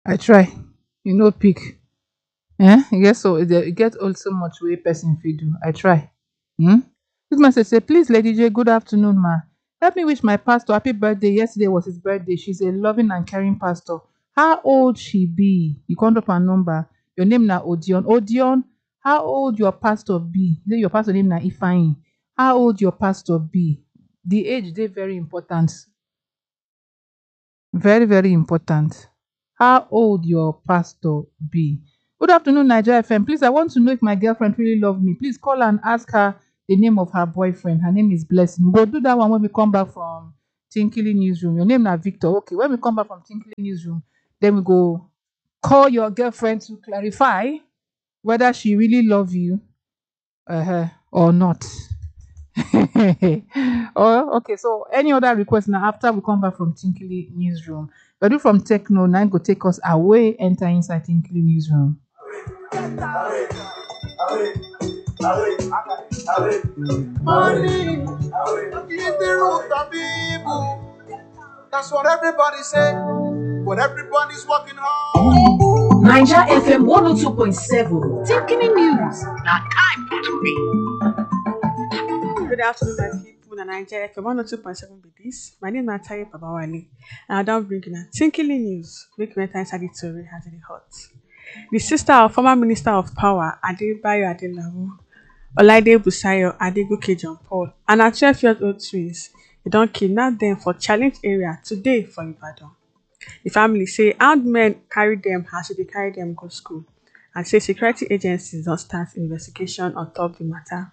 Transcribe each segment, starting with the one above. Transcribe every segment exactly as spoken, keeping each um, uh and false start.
I try. You know, pick. Eh? You get so you get also much way person fit do. I try. Hmm? This message say, please, Lady J, good afternoon, ma. Help me wish my pastor happy birthday. Yesterday was his birthday. She's a loving and caring pastor. How old she be? You can't up her number. Your name na Odion. Odion, how old your pastor be? Say your pastor name na Ifeanyi. How old your pastor be? The age they very important. Very, very important. How old your pastor be? Good afternoon, Nigeria F M. Please, I want to know if my girlfriend really love me. Please call her and ask her the name of her boyfriend. Her name is Blessing. We'll do that one when we come back from Tinkly Newsroom. Your name na Victor. Okay, when we come back from Tinkly Newsroom, then we go call your girlfriend to clarify whether she really love you uh, or not. Oh, okay. So any other request now after we come back from Tinkly Newsroom? But do from Techno now go take us away, enter inside Tinkly Newsroom. Money is the root of evil. That's what everybody say, but everybody's working hard. Niger F M one oh two point seven. Tinkly News. Now time to be. Good afternoon, my people. And Niger F M one oh two point seven be this. My name is Natalie Babawale, and I don't bring in a Tinkly News. Make me enter inside the story as it hot. The sister of former Minister of Power, Adebayo Adelabu, Olaide Busayo, Adegoke John Paul, and her twelve-year-old twins, they don't kidnap them for challenge area today for Ibadan. The family say armed men carry them as they carry them go school, and say security agencies don't start investigation on top the matter.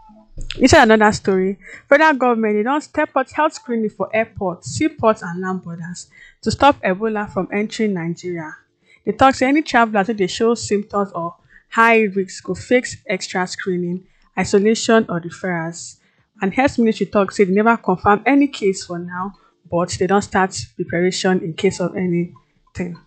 Inside another story, federal government they don't step up health screening for airports, seaports, and land borders to stop Ebola from entering Nigeria. They talk say any travelers wey dey show symptoms or high risk go face extra screening, isolation, or referrals. And health ministry talk say they never confirm any case for now, but they don't start preparation in case of anything.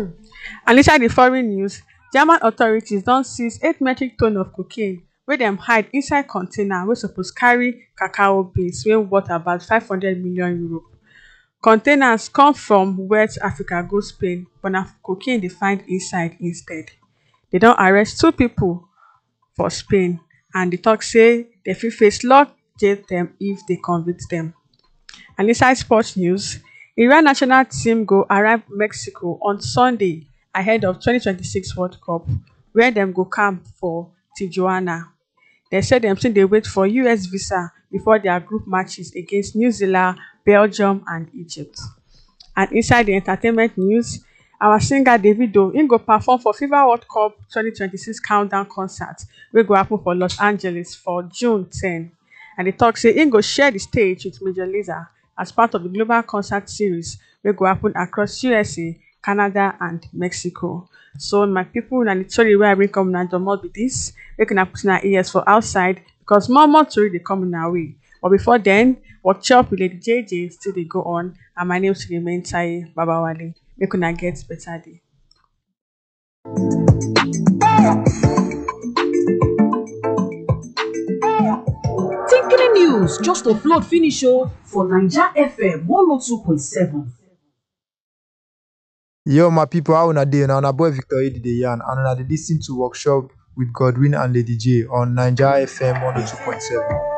And inside the foreign news, German authorities don't seize eight metric ton of cocaine wey dem hide inside container wey suppose carry cacao beans wey worth about five hundred million euro. Containers come from West Africa go Spain, but na cocaine they find inside instead. They don arrest two people for Spain, and they talk say they fit face law jail them if they convict them. And inside sports news, Iran national team go arrive Mexico on Sunday ahead of twenty twenty-six World Cup, where them go camp for Tijuana. They said them still they wait for U S visa before their group matches against New Zealand, Belgium, and Egypt. And inside the entertainment news, our singer Davido he go perform for FIFA World Cup twenty twenty-six countdown concert wey go happen for Los Angeles for June tenth. And they talk say he go share the stage with Major Lazer as part of the global concert series wey go happen across U S A, Canada, and Mexico. So my people, na the story where I bring come na domot be this. Make una put una ears for outside because more more story dey come in our way. But before then, watch up with Lady J J still dey go on, and my name still remain Taye Babawale. Make una get better day. Tinkly News just upload finish show for Niger F M one oh two point seven. Yo, my people, how una dey? Now, na boy Victor Edi dey yarn, and una dey listen to Workshop with Godwin and Lady J on Niger F M one oh two point seven.